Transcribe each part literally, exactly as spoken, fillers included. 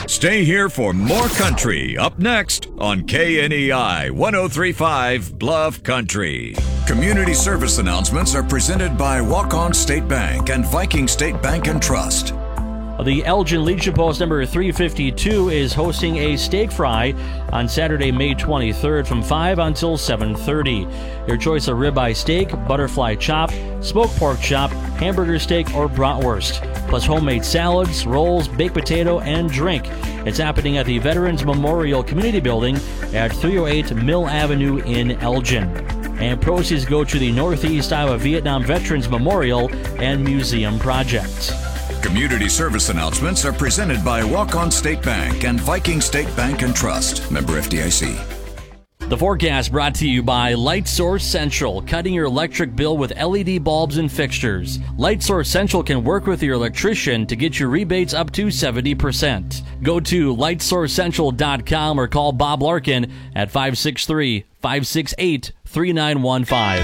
Stay here for more country up next on K N E I one oh three point five Bluff Country. Community service announcements are presented by Walk-On State Bank and Viking State Bank and Trust. The Elgin Legion Post number three fifty-two is hosting a steak fry on Saturday, May twenty-third from five until seven thirty. Your choice of ribeye steak, butterfly chop, smoked pork chop, hamburger steak, or bratwurst, plus homemade salads, rolls, baked potato, and drink. It's happening at the Veterans Memorial Community Building at three oh eight Mill Avenue in Elgin. And proceeds go to the Northeast Iowa Vietnam Veterans Memorial and Museum Project. Community service announcements are presented by Walk-On State Bank and Viking State Bank and Trust. Member F D I C. The forecast brought to you by Light Source Central, cutting your electric bill with L E D bulbs and fixtures. Light Source Central can work with your electrician to get your rebates up to seventy percent. Go to light source central dot com or call Bob Larkin at five six three, five six eight, three nine one five.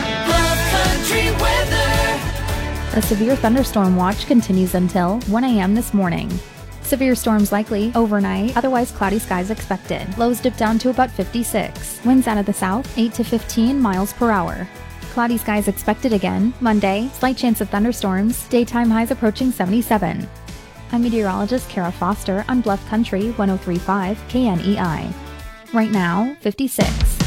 A severe thunderstorm watch continues until one a.m. this morning. Severe storms likely overnight, otherwise cloudy skies expected. Lows dip down to about fifty-six. Winds out of the south, eight to fifteen miles per hour. Cloudy skies expected again. Monday, slight chance of thunderstorms. Daytime highs approaching seventy-seven. I'm meteorologist Kara Foster on Bluff Country one oh three point five K N E I. Right now, fifty-six.